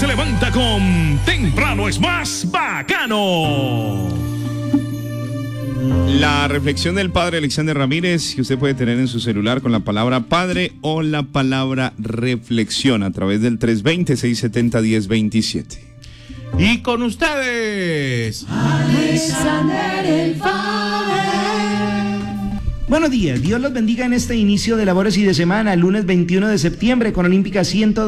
se levanta con Temprano es más bacano. La reflexión del padre Alexander Ramírez que usted puede tener en su celular con la palabra padre o la palabra reflexión a través del 320-670-1027. Y con ustedes, Alexander el Padre. Buenos días, Dios los bendiga en este inicio de labores y de semana, lunes 21 de septiembre con Olímpica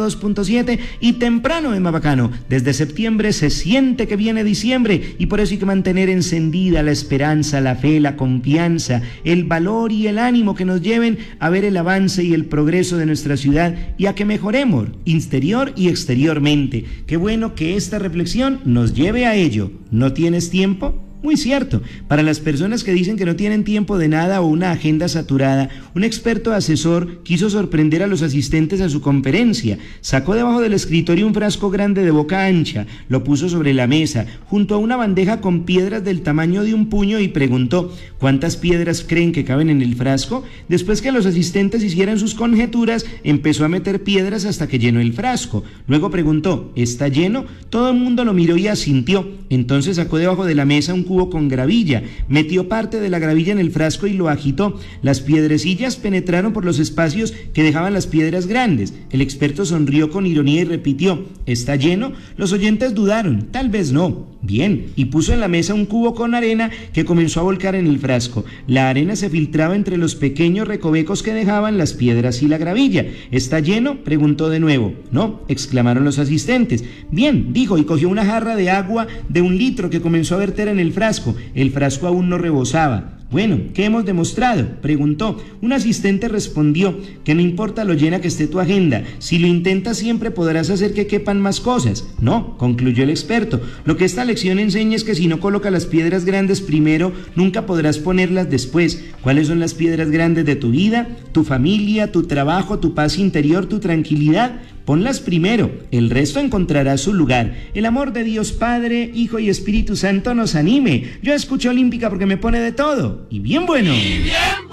102.7 y temprano en Mabacano. Desde septiembre se siente que viene diciembre y por eso hay que mantener encendida la esperanza, la fe, la confianza, el valor y el ánimo que nos lleven a ver el avance y el progreso de nuestra ciudad y a que mejoremos interior y exteriormente. Qué bueno que esta reflexión nos lleve a ello. ¿No tienes tiempo? Muy cierto, para las personas que dicen que no tienen tiempo de nada o una agenda saturada, un experto asesor quiso sorprender a los asistentes a su conferencia. Sacó debajo del escritorio un frasco grande de boca ancha, lo puso sobre la mesa, junto a una bandeja con piedras del tamaño de un puño y preguntó, ¿cuántas piedras creen que caben en el frasco? Después que los asistentes hicieran sus conjeturas, empezó a meter piedras hasta que llenó el frasco. Luego preguntó, ¿está lleno? Todo el mundo lo miró y asintió. Entonces sacó debajo de la mesa un cubo con gravilla, metió parte de la gravilla en el frasco y lo agitó. Las piedrecillas penetraron por los espacios que dejaban las piedras grandes. El experto sonrió con ironía y repitió, ¿está lleno? Los oyentes dudaron, tal vez no. Bien, y puso en la mesa un cubo con arena que comenzó a volcar en el frasco. La arena se filtraba entre los pequeños recovecos que dejaban las piedras y la gravilla. ¿Está lleno?, preguntó de nuevo. No, exclamaron los asistentes. Bien, dijo, y cogió una jarra de agua de 1 litro que comenzó a verter en el frasco. El frasco aún no rebosaba. Bueno, ¿qué hemos demostrado?, preguntó. Un asistente respondió que no importa lo llena que esté tu agenda, si lo intentas siempre podrás hacer que quepan más cosas. No, concluyó el experto, lo que esta lección enseña es que si no colocas las piedras grandes primero, nunca podrás ponerlas después. ¿Cuáles son las piedras grandes de tu vida? Tu familia, tu trabajo, tu paz interior, tu tranquilidad. Ponlas primero, el resto encontrará su lugar. El amor de Dios Padre, Hijo y Espíritu Santo nos anime. Yo escucho Olímpica porque me pone de todo. Y bien bueno.